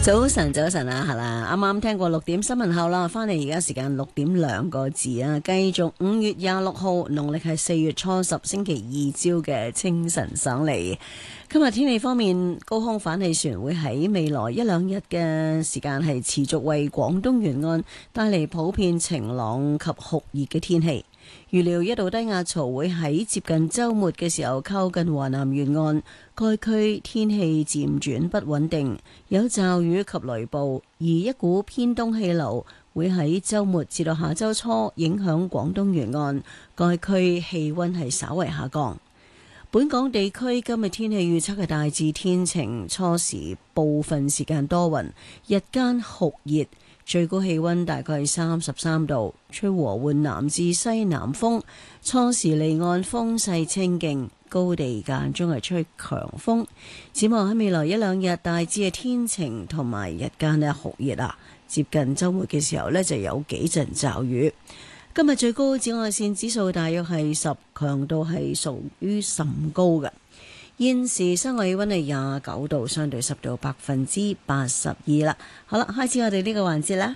早晨，早晨啊，係啦，啱啱聽過6點新聞後啦，翻嚟而家時間6點2個字啊，繼續5月26號，農曆係4月初10星期二朝嘅清晨上嚟。今日天氣方面，高空反氣旋會喺未來1-2日嘅時間係持續為廣東沿岸帶嚟普遍晴朗及酷熱嘅天氣。預料一道低壓槽會喺接近週末嘅時候靠近華南沿岸，該區天氣漸轉不穩定，有驟雨及雷暴，而一股偏東氣流會喺週末至到下週初影響廣東沿岸，該區氣溫係稍為下降。本港地區今日天氣預測係大致天晴，初時部分時間多雲，日間酷熱。最高氣溫大概係33度，吹和緩南至西南風，初時離岸風勢清勁，高地間中係吹強風。展望喺未來1-2日，大致係天晴同埋日間咧酷熱啊，接近週末嘅時候呢，就有幾陣驟雨。今日最高紫外線指數大約係10，強度係屬於甚高嘅。現時室外氣溫係29度，相對濕度82%啦。好啦，開始我哋呢個環節啦。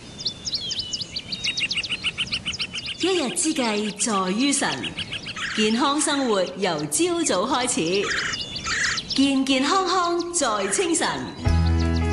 一日之計在於晨，健康生活由朝早開始，健健康康在清晨。